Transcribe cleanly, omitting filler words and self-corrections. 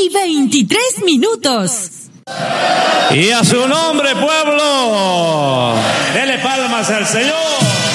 6:23. Y a su nombre, pueblo, dele palmas al Señor.